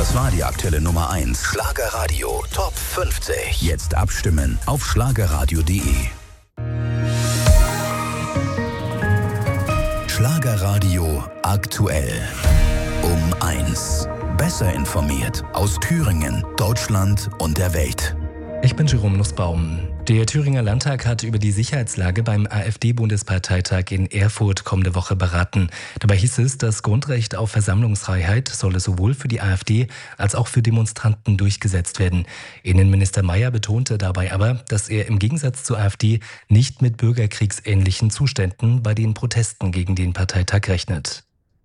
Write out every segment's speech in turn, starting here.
Das war die aktuelle Nummer 1. Schlagerradio Top 50. Jetzt abstimmen auf schlagerradio.de. Schlagerradio aktuell. Um 1. Besser informiert aus Thüringen, Deutschland und der Welt. Ich bin Jerome Nussbaum. Der Thüringer Landtag hat über die Sicherheitslage beim AfD-Bundesparteitag in Erfurt kommende Woche beraten. Dabei hieß es, das Grundrecht auf Versammlungsfreiheit solle sowohl für die AfD als auch für Demonstranten durchgesetzt werden. Innenminister Mayer betonte dabei aber, dass er im Gegensatz zur AfD nicht mit bürgerkriegsähnlichen Zuständen bei den Protesten gegen den Parteitag rechnet.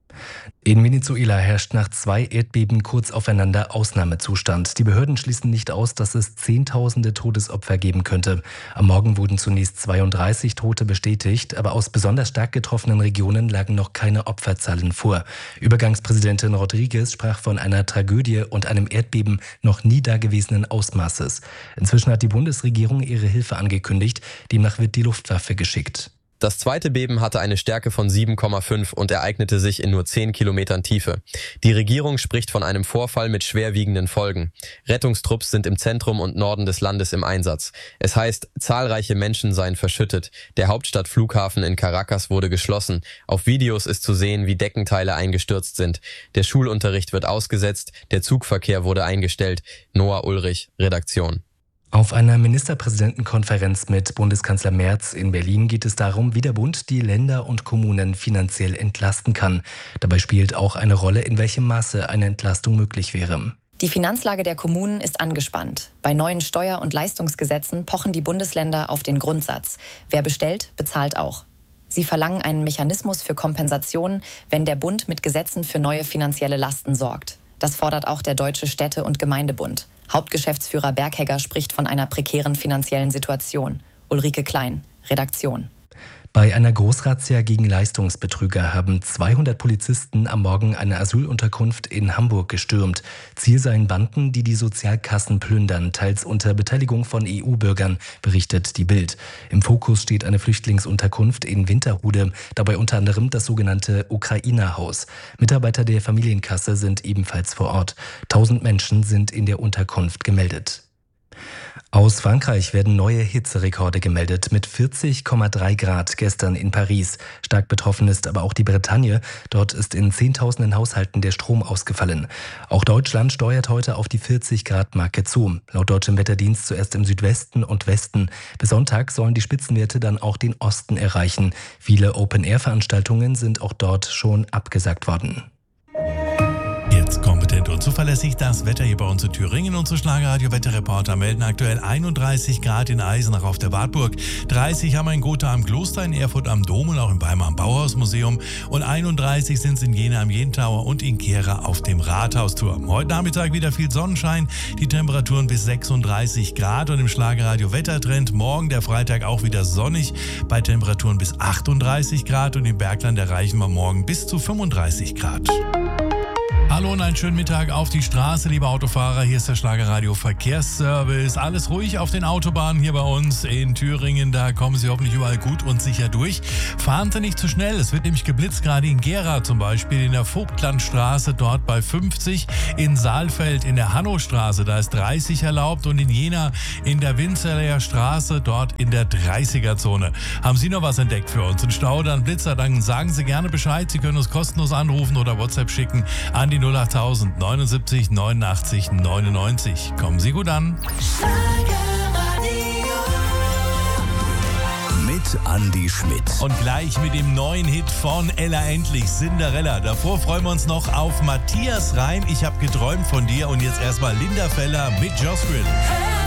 In Venezuela herrscht nach 2 Erdbeben kurz aufeinander Ausnahmezustand. Die Behörden schließen nicht aus, dass es Zehntausende Todesopfer geben könnte. Am Morgen wurden zunächst 32 Tote bestätigt, aber aus besonders stark getroffenen Regionen lagen noch keine Opferzahlen vor. Übergangspräsidentin Rodriguez sprach von einer Tragödie und einem Erdbeben noch nie dagewesenen Ausmaßes. Inzwischen hat die Bundesregierung ihre Hilfe angekündigt, demnach wird die Luftwaffe geschickt. Das zweite Beben hatte eine Stärke von 7,5 und ereignete sich in nur 10 Kilometern Tiefe. Die Regierung spricht von einem Vorfall mit schwerwiegenden Folgen. Rettungstrupps sind im Zentrum und Norden des Landes im Einsatz. Es heißt, zahlreiche Menschen seien verschüttet. Der Hauptstadtflughafen in Caracas wurde geschlossen. Auf Videos ist zu sehen, wie Deckenteile eingestürzt sind. Der Schulunterricht wird ausgesetzt, der Zugverkehr wurde eingestellt. Noah Ulrich, Redaktion. Auf einer Ministerpräsidentenkonferenz mit Bundeskanzler Merz in Berlin geht es darum, wie der Bund die Länder und Kommunen finanziell entlasten kann. Dabei spielt auch eine Rolle, in welchem Maße eine Entlastung möglich wäre. Die Finanzlage der Kommunen ist angespannt. Bei neuen Steuer- und Leistungsgesetzen pochen die Bundesländer auf den Grundsatz: Wer bestellt, bezahlt auch. Sie verlangen einen Mechanismus für Kompensation, wenn der Bund mit Gesetzen für neue finanzielle Lasten sorgt. Das fordert auch der Deutsche Städte- und Gemeindebund. Hauptgeschäftsführer Berghegger spricht von einer prekären finanziellen Situation. Ulrike Klein, Redaktion. Bei einer Großrazzia gegen Leistungsbetrüger haben 200 Polizisten am Morgen eine Asylunterkunft in Hamburg gestürmt. Ziel seien Banden, die Sozialkassen plündern, teils unter Beteiligung von EU-Bürgern, berichtet die Bild. Im Fokus steht eine Flüchtlingsunterkunft in Winterhude, dabei unter anderem das sogenannte Ukrainerhaus. Mitarbeiter der Familienkasse sind ebenfalls vor Ort. 1000 Menschen sind in der Unterkunft gemeldet. Aus Frankreich werden neue Hitzerekorde gemeldet mit 40,3 Grad gestern in Paris. Stark betroffen ist aber auch die Bretagne. Dort ist in Zehntausenden Haushalten der Strom ausgefallen. Auch Deutschland steuert heute auf die 40-Grad-Marke zu. Laut deutschem Wetterdienst zuerst im Südwesten und Westen. Bis Sonntag sollen die Spitzenwerte dann auch den Osten erreichen. Viele Open-Air-Veranstaltungen sind auch dort schon abgesagt worden. Jetzt kompetent und zuverlässig das Wetter hier bei uns in Thüringen. Unsere Schlagerradio-Wetterreporter melden aktuell 31 Grad in Eisenach auf der Wartburg, 30 haben wir in Gotha am Kloster, in Erfurt am Dom und auch im Weimar am Bauhausmuseum und 31 sind es in Jena am Jentauer und in Gera auf dem Rathausturm. Heute Nachmittag wieder viel Sonnenschein, die Temperaturen bis 36 Grad und im Schlagerradio-Wettertrend morgen der Freitag auch wieder sonnig bei Temperaturen bis 38 Grad und im Bergland erreichen wir morgen bis zu 35 Grad. Hallo und einen schönen Mittag auf die Straße, liebe Autofahrer. Hier ist der Schlagerradio Verkehrsservice. Alles ruhig auf den Autobahnen hier bei uns in Thüringen. Da kommen Sie hoffentlich überall gut und sicher durch. Fahren Sie nicht zu schnell. Es wird nämlich geblitzt, gerade in Gera zum Beispiel, in der Vogtlandstraße, dort bei 50. In Saalfeld in der Hannostraße, da ist 30 erlaubt. Und in Jena in der Winzerler Straße, dort in der 30er-Zone. Haben Sie noch was entdeckt für uns? Ein Stau, dann Blitzer, dann sagen Sie gerne Bescheid. Sie können uns kostenlos anrufen oder WhatsApp schicken an die 08000 79 89 99. Kommen Sie gut an. Mit Andi Schmidt. Und gleich mit dem neuen Hit von Ella Endlich, Cinderella. Davor freuen wir uns noch auf Matthias Reim. Ich habe geträumt von dir. Und jetzt erstmal Linda Feller mit Jocelyn.